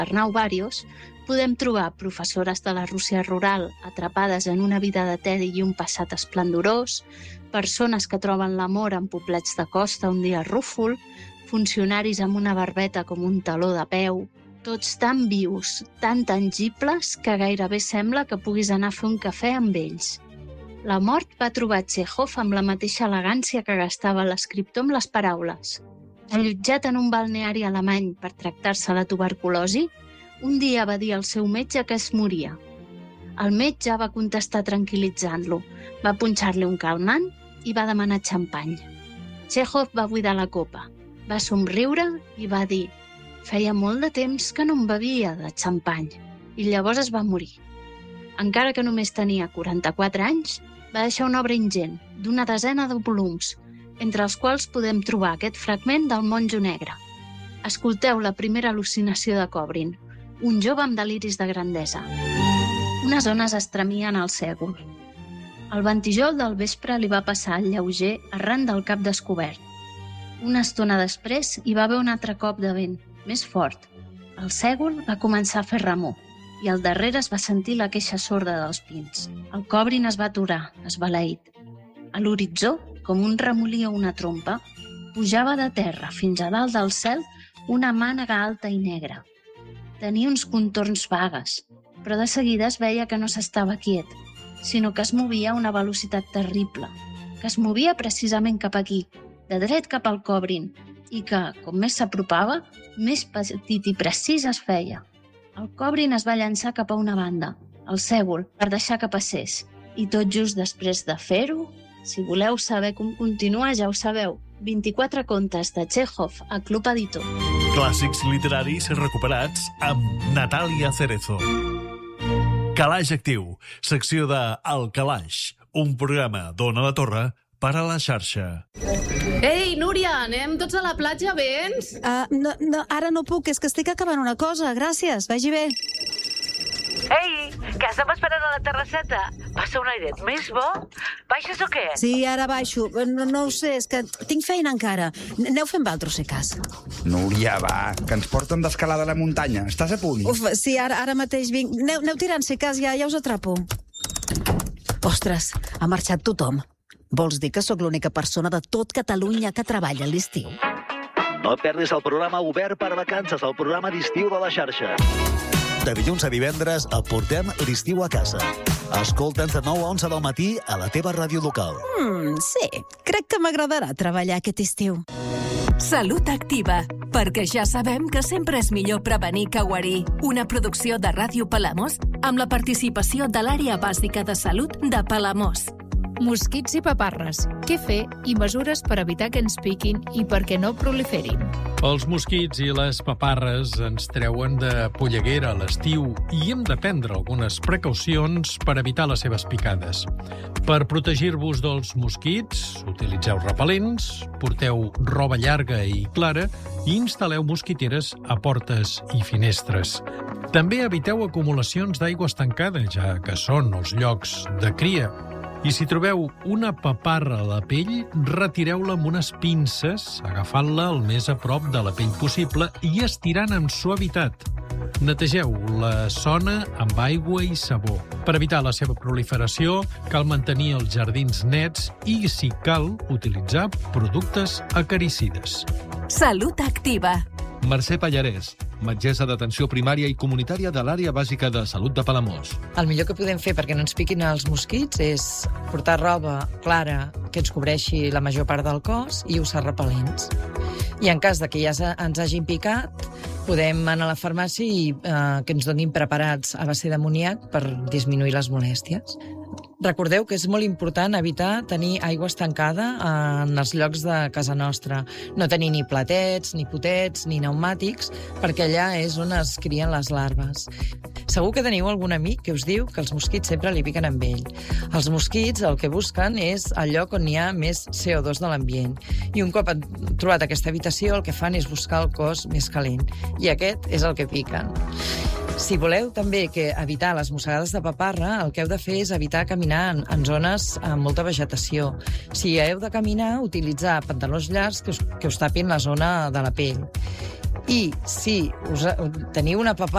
Arnau Barrios, podem trobar professores de la Rússia rural atrapades en una vida de tedi i un passat esplendorós, persones que troben l'amor en poblets de costa un dia rúfol, funcionaris amb una barbeta com un taló de peu, tots tan vius, tan tangibles, que gairebé sembla que puguis anar a fer un cafè amb ells. La mort va trobar Txékhov amb la mateixa elegància que gastava l'escriptor amb les paraules. Allotjat en un balneari alemany per tractar-se la tuberculosi, un dia va dir al seu metge que es moria. El metge va contestar tranquil·litzant-lo, va punxar-li un calmant i va demanar xampany. Txékhov va buidar la copa, va somriure i va dir: «Feia molt de temps que no em bevia de xampany», i llavors es va morir. Encara que només tenia 44 anys, va deixar una obra ingent, d'una desena de volums, entre els quals podem trobar aquest fragment del Monjo Negre. Escolteu la primera al·lucinació de Kobrin, un jove amb deliris de grandesa. Unes ones estremien al sègol. El ventijol del vespre li va passar al lleuger arran del cap descobert. Una estona després hi va haver un altre cop de vent, més fort. El sègol va començar a fer remor i al darrere es va sentir la queixa sorda dels pins. El Kobrin es va aturar, esbalaït. A l'horitzó, com un remolí o una trompa, pujava de terra fins a dalt del cel una mànega alta i negra. Tenia uns contorns vagues, però de seguida es veia que no s'estava quiet, sinó que es movia a una velocitat terrible, que es movia precisament cap aquí, de dret cap al Kobrin, i que, com més s'apropava, més petit i precís es feia. El Kobrin es va llançar cap a una banda, el sègol, per deixar que passés, i tot just després de fer-ho, si voleu saber com continua, ja ho sabeu, 24 contes de Txékhov a Club Editor. Clàssics literaris recuperats amb Natàlia Cerezo. Calaix Actiu, secció de El Calaix, un programa d'Ona la Torre per a la xarxa. Ei, Núria, anem tots a la platja, vens? No, ara no puc, és que estic acabant una cosa, gràcies, vagi bé. Ei, que estem esperant a la terrasseta. Passa un airet més bo? Baixes o què? Sí, ara baixo. No ho sé, és que tinc feina encara. Aneu fent valtros, si cas. Núria, va, que ens porten d'escalada a la muntanya. Estàs a punt? Uf, sí, ara mateix vinc. Aneu tirant, si cas, ja us atrapo. Ostres, ha marxat tothom. Vols dir que sóc l'única persona de tot Catalunya que treballa a l'estiu? No et perdis el programa Obert per Vacances, el programa d'estiu de la xarxa. De dilluns a divendres et portem l'estiu a casa. Escolta'ns de 9 a 11 del matí a la teva ràdio local. Sí, crec que m'agradarà treballar aquest estiu. Salut Activa, perquè ja sabem que sempre és millor prevenir que guarir. Una producció de Ràdio Palamós amb la participació de l'Àrea Bàsica de Salut de Palamós. Mosquits i paparres. Què fer i mesures per evitar que ens piquin i perquè no proliferin. Els mosquits i les paparres ens treuen de polleguera a l'estiu i hem de prendre algunes precaucions per evitar les seves picades. Per protegir-vos dels mosquits, utilitzeu repel·lents, porteu roba llarga i clara i instal·leu mosquiteres a portes i finestres. També eviteu acumulacions d'aigua estancada, ja que són els llocs de cria. I si trobeu una paparra a la pell, retireu-la amb unes pinces, agafant-la el més a prop de la pell possible i estirant amb suavitat. Netegeu la zona amb aigua i sabó. Per evitar la seva proliferació, cal mantenir els jardins nets i, si cal, utilitzar productes acaricides. Salut Activa. Mercè Pallarès, metgessa d'atenció primària i comunitària de l'Àrea Bàsica de Salut de Palamós. El millor que podem fer perquè no ens piquin els mosquits és portar roba clara que ens cobreixi la major part del cos i usar repel·lents. I en cas de que ja ens hagin picat, podem anar a la farmàcia i que ens donin preparats a base d'amoníac per disminuir les molèsties. Recordeu que és molt important evitar tenir aigua estancada en els llocs de casa nostra. No tenir ni platets, ni potets, ni pneumàtics, perquè allà és on es crien les larves. Segur que teniu algun amic que us diu que els mosquits sempre li piquen amb ell. Els mosquits el que busquen és el lloc on hi ha més CO2 de l'ambient. I un cop han trobat aquesta habitació, el que fan és buscar el cos més calent. I aquest és el que piquen. Si voleu també evitar les mossegades de paparra, el que heu de fer és evitar caminar en zones amb molta vegetació. Si heu de caminar, utilitzar pantalons llargs que us tapin la zona de la pell. I si teniu una paparra